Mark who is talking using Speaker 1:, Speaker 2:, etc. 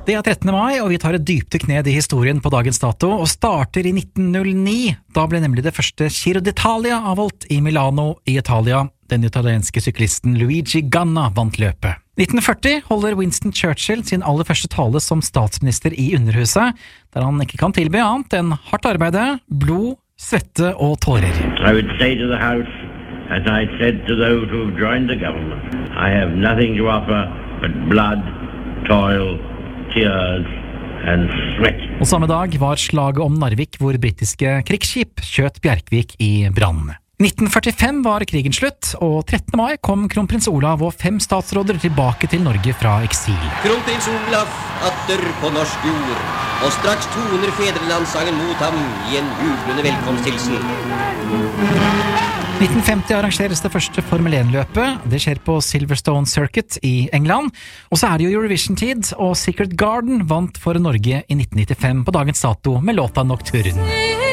Speaker 1: Det 13. mai, og vi tar et dypdykk ned i historien på dagens dato, og starter i 1909. Da ble nemlig det første Giro d'Italia avholdt i Milano i Italia. Den italienske syklisten Luigi Ganna vant løpet. 1940 holder Winston Churchill sin aller første tale som statsminister i Underhuset, der han ikke kan tilby annet enn hardt arbeide, blod, svette og tårer.
Speaker 2: I would say to the House, as I said to those who have joined the government, I have nothing to offer but blood, toil, tears and sweat.
Speaker 1: Og samme dag var slaget om Narvik, hvor britiske krigsskip skjøt Bjerkvik i brann. 1945 var krigen slutt, og 13. mai kom kronprins Olav og 5 statsråder tilbake til Norge fra eksil.
Speaker 3: Kronprins Olav atter på norsk jord, og straks toner fedrelandssangen mot ham i en jublende velkomsthilsen.
Speaker 1: 1950 arrangeres det første Formel 1-løpet. Det skjer på Silverstone Circuit i England. Og så er det jo Eurovision-tid, og Secret Garden vant for Norge i 1995 på dagens dato med låta Nocturne.